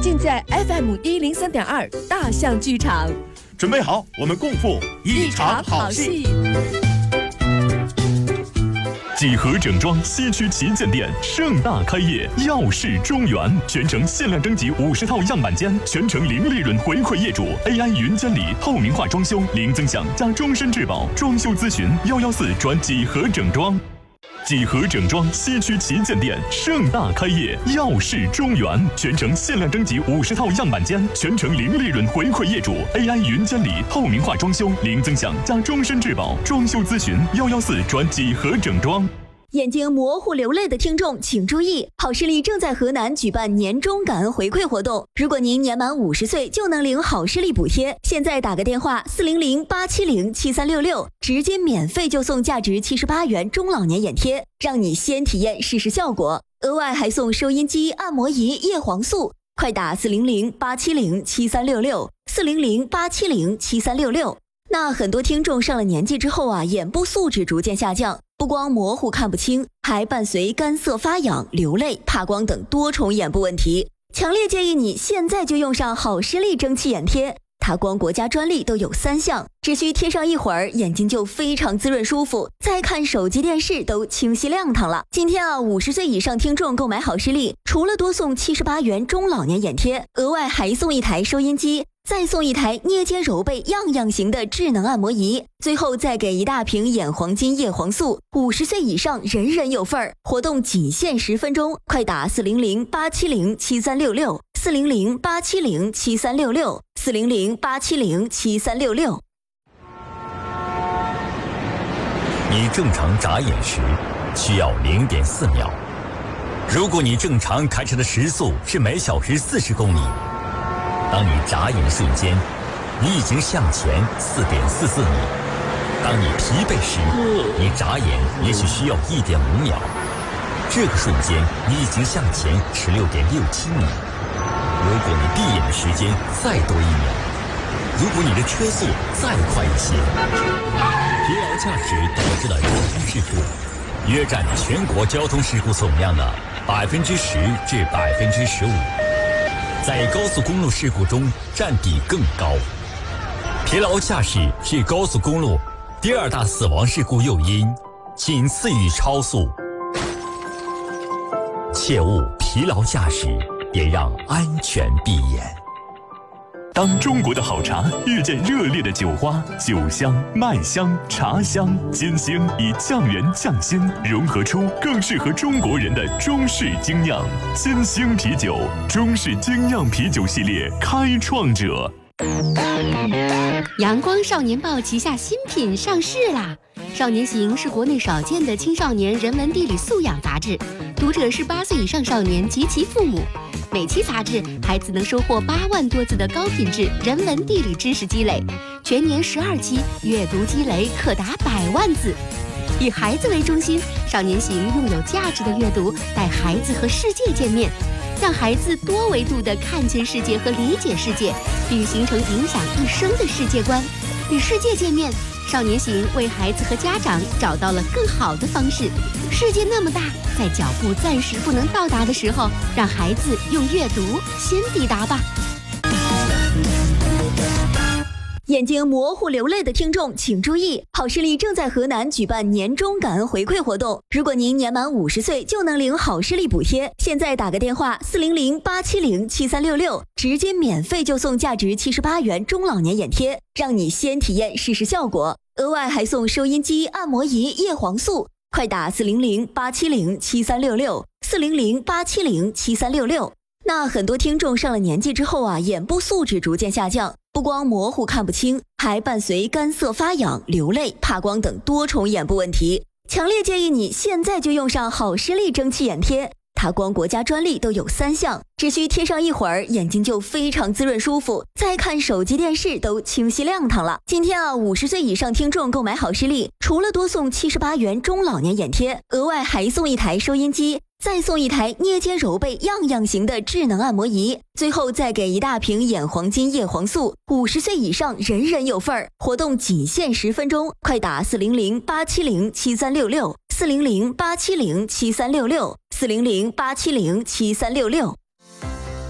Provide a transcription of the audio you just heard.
尽在 FM103.2大象剧场。 准备好，我们共赴一场好戏。 几何整装西区旗舰店盛大开业，耀世中原，全程限量征集50套样板间，全程零利润回馈业主 ，AI 云监理，透明化装修，零增项加终身质保。装修咨询114转几何整装。几何整装西区旗舰店盛大开业，耀世中原，全程限量征集50套样板间，全程零利润回馈业主 ，AI 云监理，透明化装修，零增项加终身质保。装修咨询114转几何整装。 眼睛模糊流泪的听众请注意，好视力正在河南举办年终感恩回馈活动，如果您年满50岁就能领好视力补贴，现在打个电话400-870-7366，直接免费就送价值78元中老年眼贴，让你先体验试试效果，额外还送收音机、按摩仪、叶黄素，快打400-870-7366 400-870-7366。那很多听众上了年纪之后啊，眼部素质逐渐下降，不光模糊看不清，还伴随干涩发痒、流泪、怕光等多重眼部问题。强烈建议你现在就用上好视力蒸汽眼贴，它光国家专利都有3项，只需贴上一会儿，眼睛就非常滋润舒服，再看手机电视都清晰亮堂了。今天啊，50岁以上听众购买好视力，除了多送78元中老年眼贴，额外还送一台收音机，再送一台捏肩揉背样样行的智能按摩仪，最后再给一大瓶眼黄金叶黄素，50岁以上人人有份儿。活动仅限10分钟，快打400-870-7366 400-870-7366 400-870-7366。 你正常眨眼时需要0.4秒，如果你正常开车的时速是每小时40公里，当你眨眼的瞬间，你已经向前4.44米。当你疲惫时，你眨眼也许需要1.5秒。这个瞬间，你已经向前16.67米。如果你闭眼的时间再多1秒，如果你的车速再快一些，疲劳驾驶导致的交通事故，约占全国交通事故总量的10%至15%。在高速公路事故中占比更高。疲劳驾驶是高速公路第2大死亡事故诱因，仅次于超速。切勿疲劳驾驶，别让安全闭眼。 当中国的好茶遇见热烈的酒花，酒香、麦香、茶香、金星以匠人匠心融合出更适合中国人的中式精酿。金星啤酒，中式精酿啤酒系列开创者。 阳光少年报旗下新品上市啦！少年行是国内少见的青少年人文地理素养杂志，读者是8岁以上少年及其父母。每期杂志，孩子能收获8万多字的高品质人文地理知识积累，全年12期，阅读积累可达100万字。以孩子为中心，少年行用有价值的阅读带孩子和世界见面，让孩子多维度地看见世界和理解世界，并形成影响一生的世界观。与世界见面，少年行为孩子和家长找到了更好的方式。世界那么大，在脚步暂时不能到达的时候，让孩子用阅读先抵达吧。 眼睛模糊流泪的听众请注意，好视力正在河南举办年终感恩回馈活动，如果您年满50岁就能领好视力补贴，现在打个电话400-870-7366，直接免费就送价值78元中老年眼贴，让你先体验试试效果，额外还送收音机、按摩仪、叶黄素，快打400-870-7366 400-870-7366。那很多听众上了年纪之后啊，眼部素质逐渐下降，不光模糊看不清，还伴随干涩发痒、流泪、怕光等多重眼部问题。强烈建议你现在就用上好视力蒸汽眼贴，它光国家专利都有3项，只需贴上一会儿，眼睛就非常滋润舒服，再看手机电视都清晰亮堂了。今天啊，50岁以上听众购买好视力，除了多送78元中老年眼贴，额外还送一台收音机，再送一台捏肩揉背样样行的智能按摩仪，最后再给一大瓶眼黄金叶黄素，50岁以上人人有份儿。活动仅限10分钟，快打400-870-7366 400-870-7366 400-870-7366。